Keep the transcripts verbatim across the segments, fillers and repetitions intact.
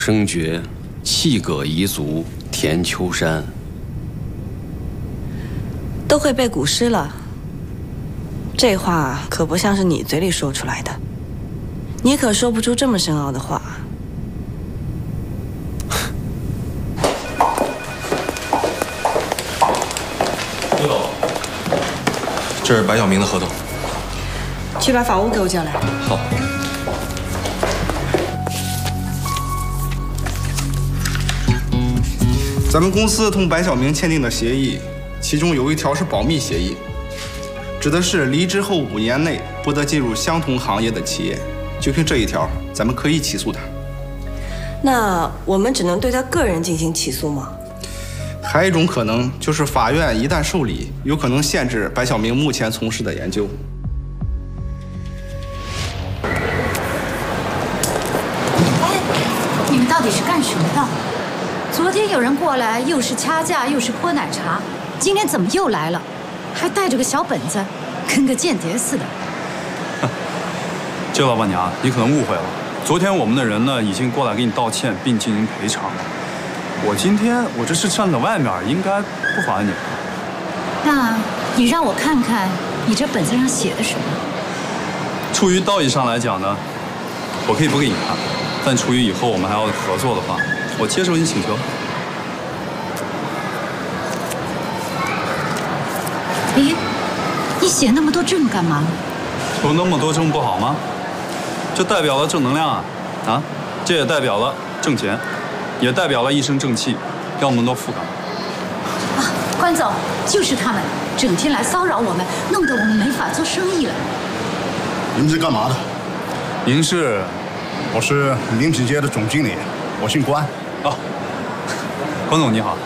生觉气葛彝族田秋山， 都会背古诗了。这话可不像是你嘴里说出来的，你可说不出这么深奥的话。 刘总，这是白晓明的合同。 去把法务给我叫来。 好。 咱们公司同白晓明签订的协议，其中有一条是保密协议，指的是离职后五年内不得进入相同行业的企业。就凭这一条，咱们可以起诉他。 那我们只能对他个人进行起诉吗？ 还有一种可能就是法院一旦受理，有可能限制白晓明目前从事的研究。 哎，你们到底是干什么的？ 昨天有人过来，又是掐架，又是泼奶茶，今天怎么又来了？还带着个小本子，跟个间谍似的。 这老板娘，你可能误会了。昨天我们的人呢，已经过来给你道歉并进行赔偿了。我今天我这是站在外面，应该不妨碍你。 那你让我看看你这本子上写的什么？ 出于道义上来讲呢，我可以不给你看，但出于以后我们还要合作的话。 我接受你请求。 哎，你写那么多这么干嘛？ 有那么多这么不好吗？这代表了正能量啊！啊，这也代表了挣钱，也代表了一身正气，让我们都富康。 啊，关总，就是他们，整天来骚扰我们，弄得我们没法做生意了。 您是干嘛的？ 您是？ 我是名品街的总经理，我姓关。 哦，关总你好。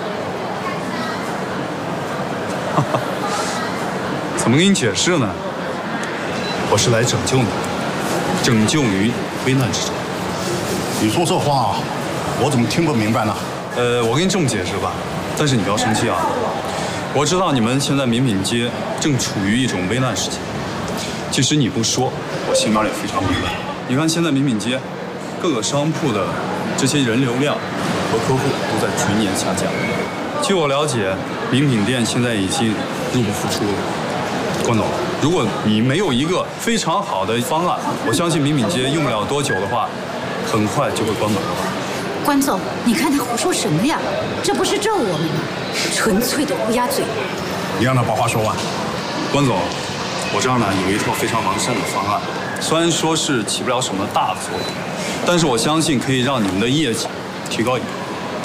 怎么给你解释呢？我是来拯救你，拯救于危难之中。 你说这话，我怎么听不明白呢？ 呃，我给你这么解释吧，但是你不要生气啊。我知道你们现在名品街正处于一种危难时期，即使你不说，我心里面也非常明白。你看现在名品街各个商铺的这些人流量。 和客户都在逐年下降。据我了解，名品店现在已经入不敷出了。关总，如果你没有一个非常好的方案，我相信名品街用不了多久的话，很快就会关门了。 关总，你看他胡说什么呀？这不是咒我们吗？纯粹的乌鸦嘴。 你让他把话说完。 关总，我这儿呢有一套非常完善的方案，虽然说是起不了什么大的作用，但是我相信可以让你们的业绩。 提高一点，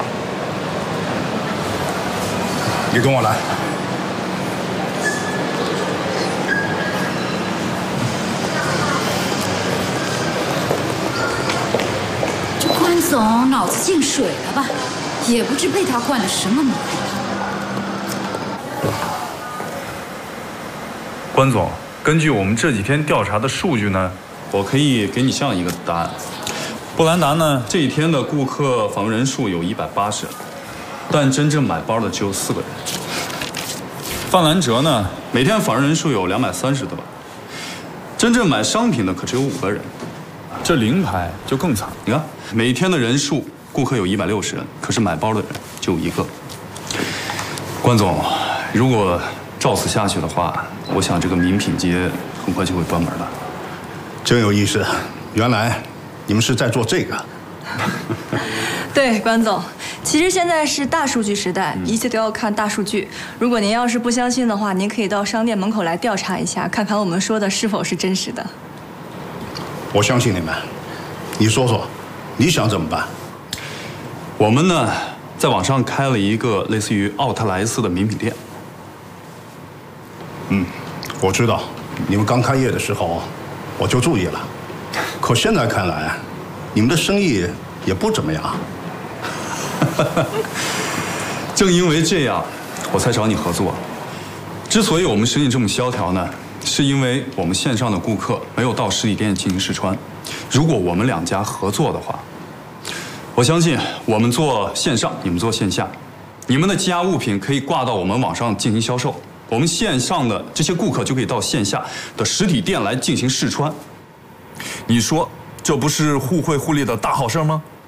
你跟我来。 这关总脑子进水了吧？也不知被他灌了什么魔。 关总，根据我们这几天调查的数据呢，我可以给你这样一个答案。 布兰达呢，这一天的顾客访问人数有一百八十人，但真正买包的只有四个人。范兰哲呢，每天访问人数有两百三十多，真正买商品的可只有五个人。这零牌就更惨，你看每天的人数，顾客有一百六十人，可是买包的人就一个。关总，如果照此下去的话，我想这个名品街很快就会关门了。 真有意思，原来。 你们是在做这个？ 对，关总，其实现在是大数据时代，一切都要看大数据。如果您要是不相信的话，您可以到商店门口来调查一下，看看我们说的是否是真实的。 我相信你们。你说说，你想怎么办？ 我们呢，在网上开了一个类似于奥特莱斯的名品店。 嗯，我知道，你们刚开业的时候，我就注意了。 可现在看来，你们的生意也不怎么样。 正因为这样，我才找你合作。之所以我们生意这么萧条呢，是因为我们线上的顾客没有到实体店进行试穿。如果我们两家合作的话，我相信我们做线上，你们做线下，你们的积压物品可以挂到我们网上进行销售，我们线上的这些顾客就可以到线下的实体店来进行试穿。 你说这不是互惠互利的大好事吗？